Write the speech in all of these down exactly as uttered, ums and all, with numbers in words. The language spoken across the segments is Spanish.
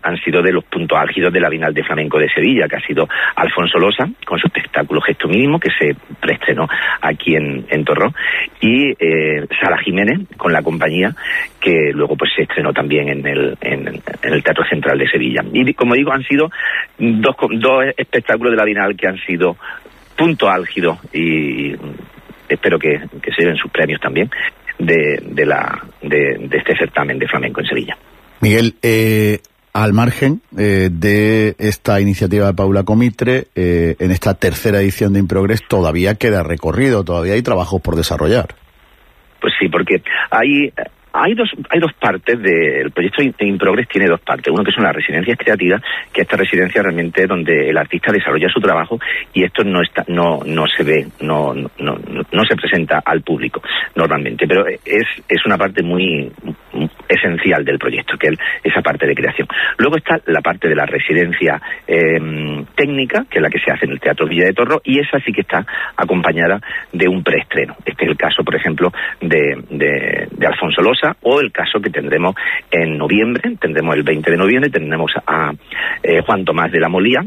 han sido de los puntos álgidos de la Bienal de Flamenco de Sevilla, que ha sido Alfonso Losa, con su espectáculo Gesto Mínimo, que se preestrenó aquí en, en Torró, y eh, Sara Jiménez, con la compañía, que luego pues se estrenó también en el, en, en el Teatro Central de Sevilla. Y como digo, han sido dos, dos espectáculos de la Bienal que han sido punto álgido, y espero que, que se lleven sus premios también de, de, la, de, de este certamen de flamenco en Sevilla. Miguel, eh, al margen eh, de esta iniciativa de Paula Comitre, eh, en esta tercera edición de Improgress todavía queda recorrido, todavía hay trabajos por desarrollar. Pues sí, porque hay... Hay dos hay dos partes del proyecto Improgress, tiene dos partes. Uno que son las residencias creativas, que esta residencia realmente es donde el artista desarrolla su trabajo, y esto no está no no se ve, no no no, no se presenta al público normalmente, pero es es una parte muy esencial del proyecto, que es esa parte de creación. Luego está la parte de la residencia eh, técnica, que es la que se hace en el Teatro Villa de Torró, y esa sí que está acompañada de un preestreno. Este es el caso, por ejemplo, de, de, de Alfonso Losa, o el caso que tendremos en noviembre, tendremos el veinte de noviembre, tendremos a eh, Juan Tomás de la Molía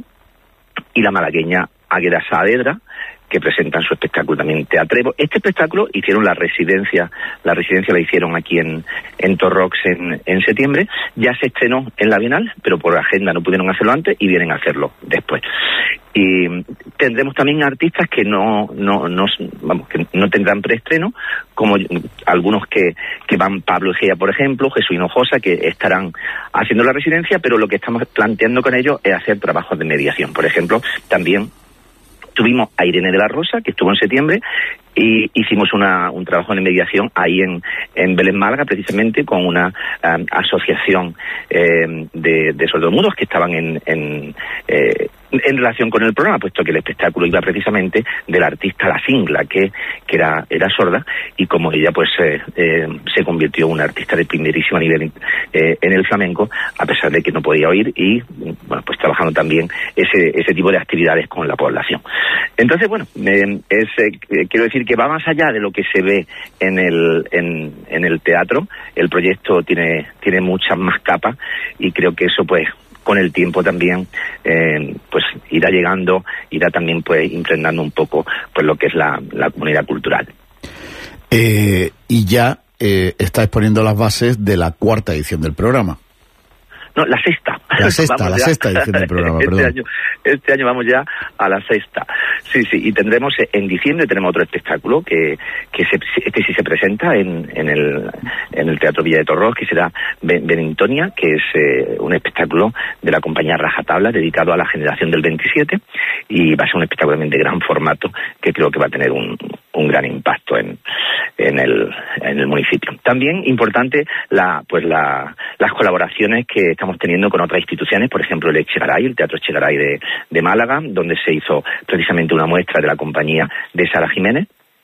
y la malagueña Águeda Saavedra, que presentan su espectáculo también Teatrevo. Este espectáculo hicieron la residencia, la residencia la hicieron aquí en, en Torrox en, en septiembre, ya se estrenó en la Bienal, pero por agenda no pudieron hacerlo antes y vienen a hacerlo después. Y tendremos también artistas que no no no vamos que no tendrán preestreno, como algunos que, que van, Pablo Egea, por ejemplo, Jesús Hinojosa, que estarán haciendo la residencia, pero lo que estamos planteando con ellos es hacer trabajos de mediación. Por ejemplo, también tuvimos a Irene de la Rosa, que estuvo en septiembre, y hicimos una, un trabajo de mediación ahí en, en Belén, Málaga, precisamente con una um, asociación eh, de, de sordomudos que estaban en, en, eh, en relación con el programa, puesto que el espectáculo iba precisamente de la artista La Singla, que, que era, era sorda, y como ella pues eh, eh, se convirtió en una artista de primerísimo nivel eh, en el flamenco, a pesar de que no podía oír, y bueno, pues trabajando también ese, ese tipo de actividades con la población. Entonces, bueno, eh, es, eh, quiero decir que va más allá de lo que se ve en el en, en el teatro. El proyecto tiene tiene muchas más capas, y creo que eso pues con el tiempo también eh, pues irá llegando, irá también pues impregnando un poco pues lo que es la, la comunidad cultural. Eh, y ya eh, estáis poniendo las bases de la cuarta edición del programa. No, la sexta. La sexta, la sexta edición del programa, este perdón. Año, este año vamos ya a la sexta. Sí, sí, y tendremos, en diciembre tenemos otro espectáculo que que se, este sí se presenta en, en, el, en el Teatro Villa de Torrós, que será Benitonia, que es eh, un espectáculo de la compañía Rajatabla, dedicado a la generación del veintisiete, y va a ser un espectáculo también de gran formato, que creo que va a tener un, un gran impacto en, en, el, en el municipio. También importante la pues la, las colaboraciones que estamos teniendo con otras instituciones, por ejemplo el Echegaray, el Teatro Echegaray de, de Málaga, donde se hizo precisamente una muestra de la compañía de Sara Jiménez,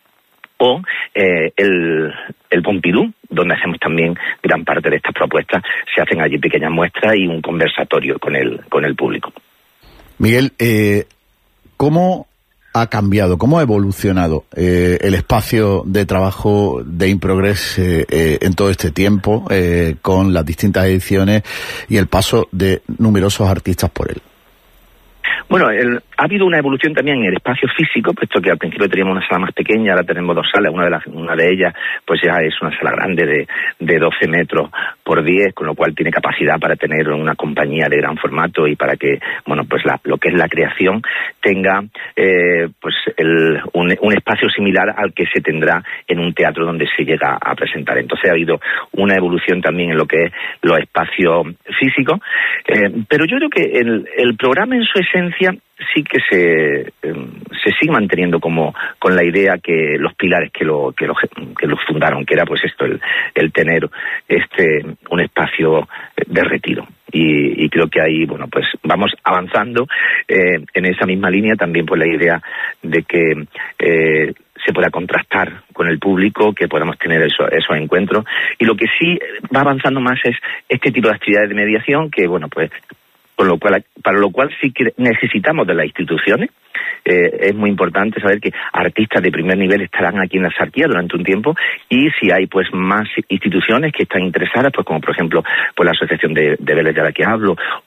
o eh, el, el Pompidou, donde hacemos también gran parte de estas propuestas, se hacen allí pequeñas muestras y un conversatorio con el, con el público. Miguel, eh, ¿cómo ha cambiado, cómo ha evolucionado eh, el espacio de trabajo de Improgress eh, eh, en todo este tiempo, eh, con las distintas ediciones y el paso de numerosos artistas por él? Bueno, el, ha habido una evolución también en el espacio físico, puesto que al principio teníamos una sala más pequeña, ahora tenemos dos salas, una de las, una de ellas pues ya es una sala grande de, de doce metros por diez, con lo cual tiene capacidad para tener una compañía de gran formato y para que, bueno, pues la, lo que es la creación tenga eh, pues el, un, un espacio similar al que se tendrá en un teatro donde se llega a presentar. Entonces ha habido una evolución también en lo que es los espacios físicos, eh, pero yo creo que el, el programa en su esencia sí que se eh, se sigue manteniendo como con la idea que los pilares que lo que lo que lo fundaron, que era pues esto, el, el tener este un espacio de retiro, y, y creo que ahí bueno pues vamos avanzando eh, en esa misma línea. También pues la idea de que eh, se pueda contrastar con el público, que podamos tener eso, esos encuentros, y lo que sí va avanzando más es este tipo de actividades de mediación, que bueno pues Con lo cual, para lo cual sí que necesitamos de las instituciones. Eh, es muy importante saber que artistas de primer nivel estarán aquí en la Sarquía durante un tiempo, y si hay pues más instituciones que están interesadas, pues como por ejemplo pues la Asociación de, de Vélez de la que hablo,